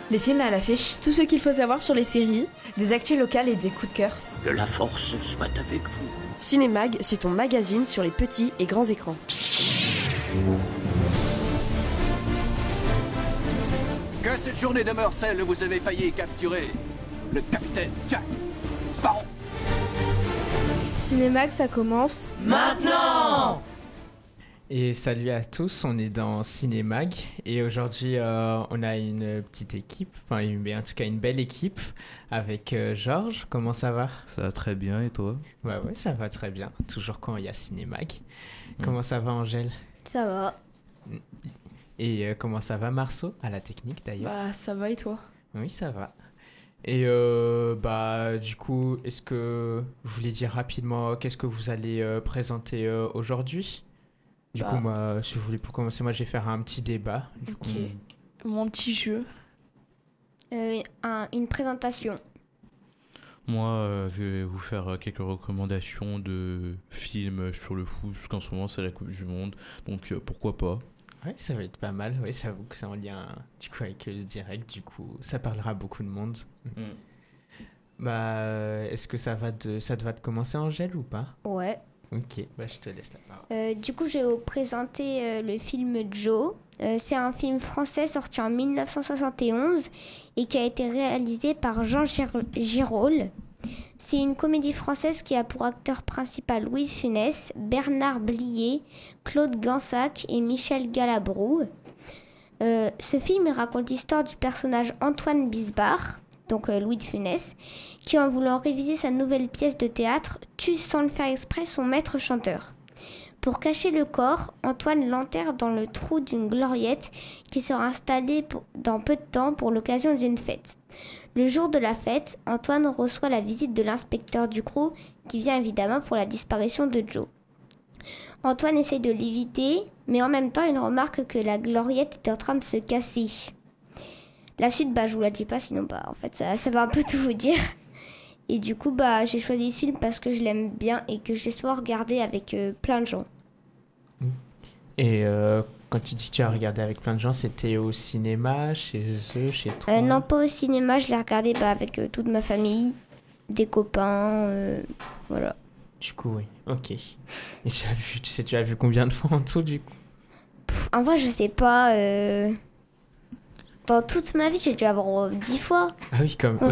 Les films à l'affiche, tout ce qu'il faut savoir sur les séries, des actus locales et des coups de cœur. Que la force soit avec vous. Cinémag, c'est ton magazine sur les petits et grands écrans. Que cette journée demeure celle où vous avez failli capturer le capitaine Jack Sparrow. Cinémag, ça commence maintenant. Et salut à tous, on est dans Cinémag et aujourd'hui on a une petite équipe, en tout cas une belle équipe avec Georges. Comment ça va ? Ça va très bien et toi ? Ouais, ça va très bien, toujours quand il y a Cinémag. Comment ça va Angèle ? Ça va. Et comment ça va Marceau, à la technique d'ailleurs ? Bah ça va et toi ? Oui, ça va. Et du coup, est-ce que vous voulez dire rapidement qu'est-ce que vous allez présenter aujourd'hui ? Du coup, moi, si vous voulez, pour commencer, moi, je vais faire un petit débat. Mon petit jeu. Une présentation. Moi, je vais vous faire quelques recommandations de films sur le foot, parce qu'en ce moment, c'est la Coupe du Monde, donc pourquoi pas. Ouais, ça va être pas mal. Oui, j'avoue que c'est en lien du coup, avec le direct, du coup, ça parlera à beaucoup de monde. Est-ce que ça te va de commencer, Angèle, ou pas ? Ouais. Ok, je te laisse la parole. Du coup, je vais vous présenter le film Joe. C'est un film français sorti en 1971 et qui a été réalisé par Jean Girol. C'est une comédie française qui a pour acteurs principaux Louis de Funès, Bernard Blier, Claude Gansac et Michel Galabru. Ce film raconte l'histoire du personnage Antoine Bisbar, donc Louis de Funès, qui en voulant réviser sa nouvelle pièce de théâtre, tue sans le faire exprès son maître chanteur. Pour cacher le corps, Antoine l'enterre dans le trou d'une gloriette qui sera installée dans peu de temps pour l'occasion d'une fête. Le jour de la fête, Antoine reçoit la visite de l'inspecteur Ducrot qui vient évidemment pour la disparition de Joe. Antoine essaie de l'éviter, mais en même temps il remarque que la gloriette est en train de se casser. La suite, je vous la dis pas, sinon en fait ça va un peu tout vous dire. Et du coup, j'ai choisi ce film parce que je l'aime bien et que je l'ai souvent regardé avec plein de gens. Et quand tu dis que tu as regardé avec plein de gens, c'était au cinéma, chez eux, chez toi ? Non, pas au cinéma, je l'ai regardé avec toute ma famille, des copains, voilà. Du coup, oui, ok. Et tu as vu combien de fois en tout, du coup ? En vrai, je sais pas. Dans toute ma vie, j'ai dû avoir 10 fois. Ah oui, comme...